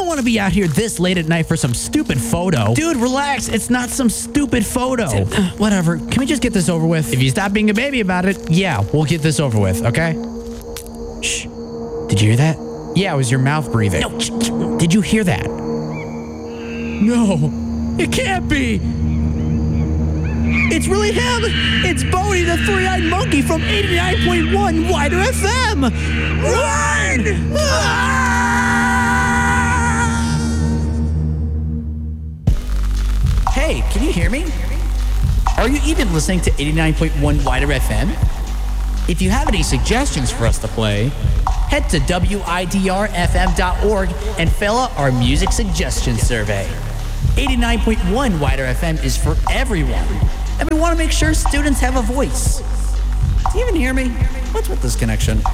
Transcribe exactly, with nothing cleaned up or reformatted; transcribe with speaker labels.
Speaker 1: don't want to be out here this late at night for some stupid photo. Dude, relax. It's not some stupid photo. Whatever. Can we just get this over with? If you stop being a baby about it, yeah, we'll get this over with, okay? Shh. Did you hear that? Yeah, it was your mouth breathing. No. Did you hear that? No. It can't be. It's really him. It's Bodie, the three-eyed monkey from eighty-nine point one Wider F M. Run! Ah! Hey, can you hear me? Are you even listening to eighty-nine point one Wider F M? If you have any suggestions for us to play, head to W I D R F M dot org and fill out our music suggestion survey. eighty-nine point one Wider F M is for everyone, and we want to make sure students have a voice. Do you even hear me? What's with this connection?